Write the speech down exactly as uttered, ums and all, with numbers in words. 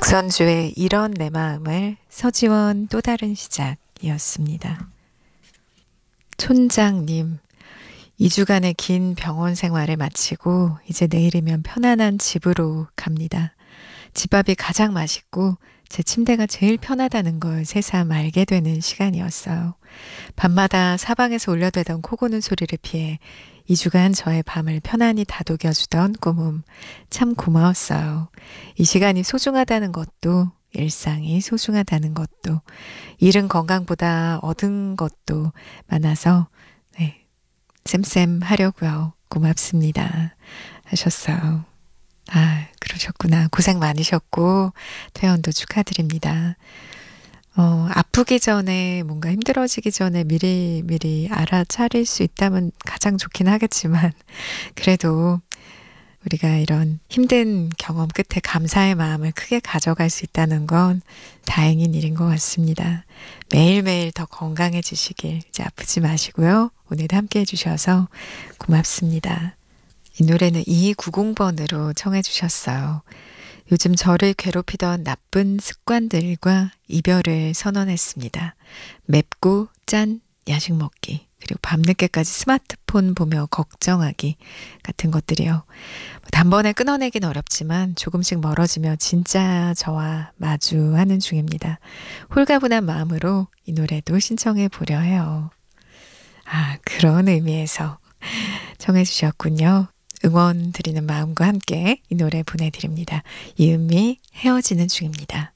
박선주의 이런 내 마음을 서지원 또 다른 시작이었습니다. 촌장님, 이 주간의 긴 병원 생활을 마치고 이제 내일이면 편안한 집으로 갑니다. 집밥이 가장 맛있고 제 침대가 제일 편하다는 걸 새삼 알게 되는 시간이었어요. 밤마다 사방에서 울려대던 코 고는 소리를 피해 이 주간 저의 밤을 편안히 다독여주던 꿈음 참 고마웠어요. 이 시간이 소중하다는 것도 일상이 소중하다는 것도 잃은 건강보다 얻은 것도 많아서 네, 쌤쌤 하려고요. 고맙습니다. 하셨어요. 아, 그러셨구나. 고생 많으셨고 퇴원도 축하드립니다. 어, 아프기 전에 뭔가 힘들어지기 전에 미리 미리 알아차릴 수 있다면 가장 좋긴 하겠지만 그래도 우리가 이런 힘든 경험 끝에 감사의 마음을 크게 가져갈 수 있다는 건 다행인 일인 것 같습니다. 매일매일 더 건강해지시길 이제 아프지 마시고요. 오늘도 함께 해주셔서 고맙습니다. 이 노래는 이이구공 번으로 청해 주셨어요. 요즘 저를 괴롭히던 나쁜 습관들과 이별을 선언했습니다. 맵고 짠 야식 먹기, 그리고 밤늦게까지 스마트폰 보며 걱정하기 같은 것들이요. 단번에 끊어내긴 어렵지만 조금씩 멀어지며 진짜 저와 마주하는 중입니다. 홀가분한 마음으로 이 노래도 신청해 보려 해요. 아, 그런 의미에서 청해 주셨군요. 응원 드리는 마음과 함께 이 노래 보내드립니다. 이은미 헤어지는 중입니다.